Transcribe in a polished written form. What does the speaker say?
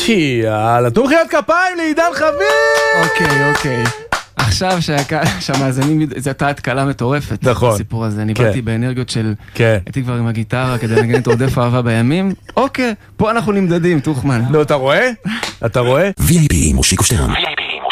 יאללה, תנו מחיאות כפיים לעידן חביב! אוקיי. עכשיו שהמאזינים, זו הייתה התקלה מטורפת. נכון. הסיפור הזה, אני באתי באנרגיות של... כן. הייתי כבר עם הגיטרה כדי לנגן את עודף אהבה בימים. אוקיי, פה אנחנו נמדדים, תוכמן. נו, אתה רואה? VIP עם מושיקו שטרן.